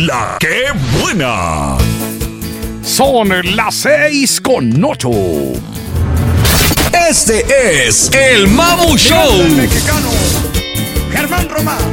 La que buena. Son las 6:08. Este es el Mamu Show. El mexicano Germán Román.